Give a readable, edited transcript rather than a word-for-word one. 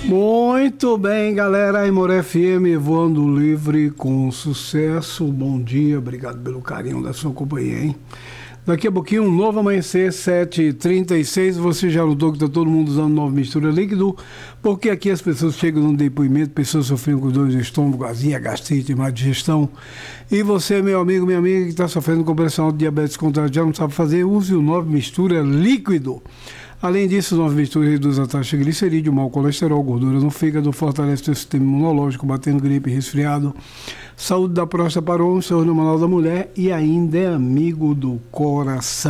Muito bem, galera. Aimor FM voando livre com sucesso. Bom dia, obrigado pelo carinho da sua companhia, hein? Daqui a pouquinho, um novo amanhecer, 7h36. Você já notou que está todo mundo usando nova mistura líquido, porque aqui as pessoas chegam num depoimento, pessoas sofrendo com dores de estômago, azia, gastrite, má digestão. E você, meu amigo, minha amiga, que está sofrendo com pressão alta, diabetes controlada, não sabe fazer, use o nova mistura líquido. Além disso, nova mistura reduz a taxa de glicerídeo, mau colesterol, gordura no fígado, fortalece o seu sistema imunológico, batendo gripe e resfriado, saúde da próstata para o homem, saúde hormonal da mulher e ainda é amigo do coração.